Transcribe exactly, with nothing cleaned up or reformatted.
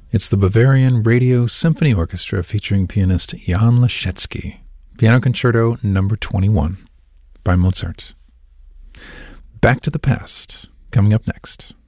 It's the Bavarian Radio Symphony Orchestra featuring pianist Jan Leschetski, Piano Concerto number twenty-one by Mozart. Back to the Past, coming up next.